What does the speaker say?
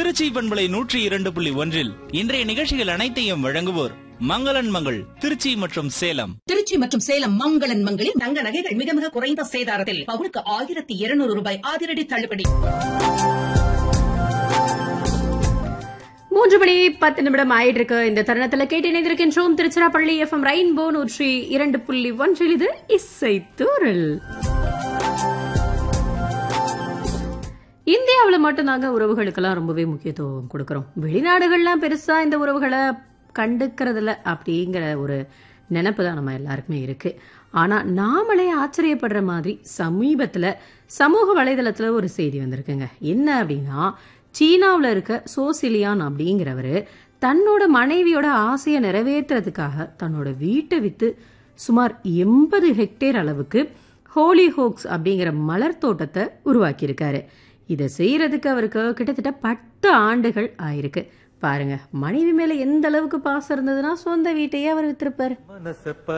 திருச்சி பண்பலை 102.1 இன்றைய நிகழ்ச்சிகள் அனைத்தையும் வழங்குவோர் மங்களன் மங்கள் திருச்சி மற்றும் சேலம். திருச்சி மற்றும் சேலம் மங்களன் மங்களில் தங்க நகைகள் மிக மிக குறைந்த சேதாரத்தில் பவுனுக்கு 1200 ரூபாய் அதிரடி தள்ளுபடி. 3:10 ஆயிட்டு இருக்கு. இந்த தருணத்துல கேட்டு இணைந்திருக்கின்றோம் திருச்சிராப்பள்ளி எஃப்எம் ரெயின்போ 102.1. இது இசை தூரல். இந்தியாவில் மட்டும்தாங்க உறவுகளுக்கெல்லாம் ரொம்பவே முக்கியத்துவம் கொடுக்கறோம். வெளிநாடுகள்லாம் பெருசா இந்த உறவுகளை கண்டுக்கிறதுல அப்படிங்கிற ஒரு நினைப்பு தான் நம்ம எல்லாருக்குமே இருக்கு. ஆனா நாமளே ஆச்சரியப்படுற மாதிரி சமீபத்துல சமூக வலைதளத்துல ஒரு செய்தி வந்திருக்குங்க. என்ன அப்படின்னா, சீனாவில் இருக்க சோசிலியான் அப்படிங்கிறவரு தன்னோட மனைவியோட ஆசையை நிறைவேற்றுறதுக்காக தன்னோட வீட்டை வித்து சுமார் 80 ஹெக்டேர் அளவுக்கு ஹோலி ஹோக்ஸ் அப்படிங்கிற மலர் தோட்டத்தை உருவாக்கியிருக்காரு. இதை செய்யறதுக்கு அவருக்கு கிட்டத்தட்ட 10 ஆண்டுகள் ஆயிருக்கு. பாருங்க, மனைவி மேல எந்த அளவுக்கு பாசம் இருந்ததுன்னா சொந்த வீட்டையே அவர் வித்திருப்பாரு.